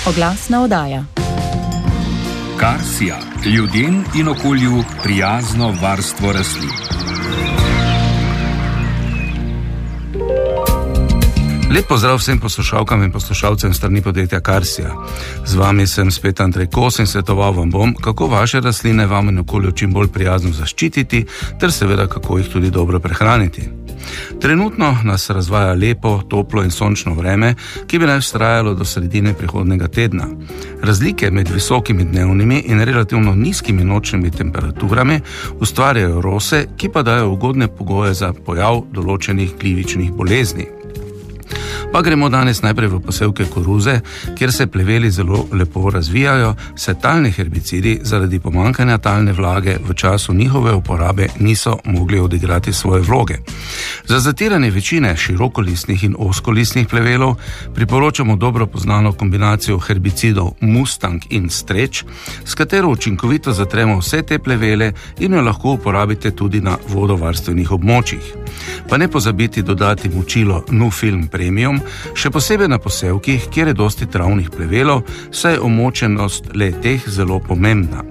Oglasna oddaja. Karsija. Ljudem in okolju prijazno varstvo rastlin. Lep pozdrav vsem poslušalkam in poslušalcem strani podjetja Karsija. Z vami sem spet Andrej Kos in svetoval vam bom, kako vaše rastline vam in okolju čim bolj prijazno zaščititi, ter seveda kako jih tudi dobro prehraniti. Trenutno nas razvaja lepo, toplo in sončno vreme, ki bi naj vztrajalo do sredine prihodnjega tedna. Razlike med visokimi dnevnimi in relativno nizkimi nočnimi temperaturami ustvarjajo rose, ki pa dajo ugodne pogoje za pojav določenih glivičnih bolezni. Pa gremo danes najprej v posevke koruze, kjer se pleveli zelo lepo razvijajo, saj talni herbicidi zaradi pomanjkanja talne vlage v času njihove uporabe niso mogli odigrati svoje vloge. Za zatiranje večine širokolistnih in ozkolistnih plevelov priporočamo dobro poznano kombinacijo herbicidov Mustang in Stretch, s katero učinkovito zatremo vse te plevele in jo lahko uporabite tudi na vodovarstvenih območjih. Pa ne pozabiti dodati mučilo Nufilm Premium, še posebej na posevkih, kjer je dosti travnih plevelov, saj je omočenost le teh zelo pomembna.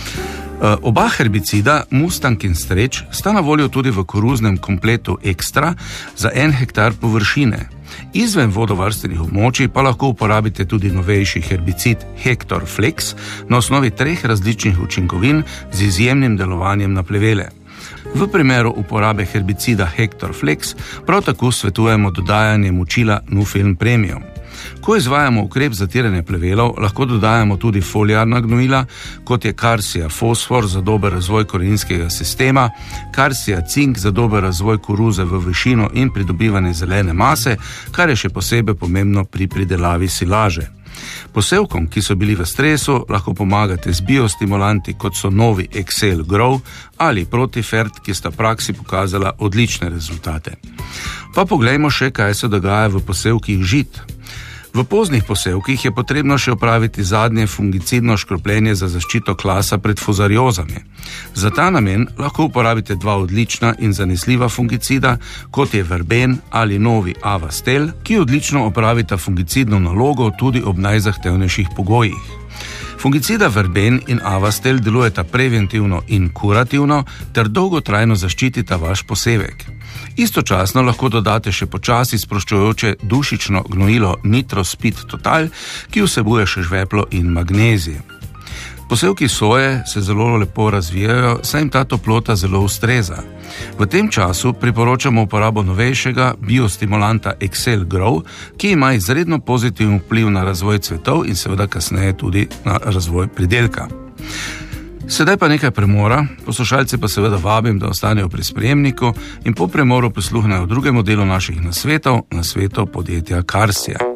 Oba herbicida, Mustang in Stretch, sta na voljo tudi v koruznem kompletu Extra za 1 hektar površine. Izven vodovarstvenih območij pa lahko uporabite tudi novejši herbicid Hector Flex na osnovi 3 različnih učinkovin z izjemnim delovanjem na plevele. V primeru uporabe herbicida Hector Flex prav tako svetujemo dodajanje mučila Nufilm Premium. Ko izvajamo ukrep zatiranja plevelov, lahko dodajamo tudi foliarna gnojila, kot je Karsija Fosfor za dober razvoj koreninskega sistema, Karsija Cink za dober razvoj koruze v višino in pridobivanje zelene mase, kar je še posebej pomembno pri pridelavi silaže. Posevkom, ki so bili v stresu, lahko pomagate z biostimulanti, kot so novi Excel Grow ali Protifert, ki sta v praksi pokazala odlične rezultate. Pa poglejmo še, kaj se dogaja v posevkih žit. V poznih posevkih je potrebno še opraviti zadnje fungicidno škropljenje za zaščito klasa pred fuzariozami. Za ta namen lahko uporabite 2 odlična in zanesljiva fungicida, kot je verben ali novi Avastel, ki odlično opravita fungicidno nalogo tudi ob najzahtevnejših pogojih. Fungicida verben in Avastel delujeta preventivno in kurativno ter dolgotrajno zaščitita vaš posevek. Istočasno lahko dodate še počasi sproščujoče dušično gnojilo Nitrospid Total, ki vsebuje še žveplo in magnezij. Posevki soje se zelo lepo razvijajo, saj jim ta toplota zelo ustreza. V tem času priporočamo uporabo novejšega biostimulanta Excel Grow, ki ima izredno pozitiven vpliv na razvoj cvetov in seveda kasneje tudi na razvoj pridelka. Sedaj pa nekaj premora, poslušalci pa seveda vabim, da ostanejo pri sprejemniku in po premoru prisluhnejo drugemu delu naših nasvetov podjetja Karsija.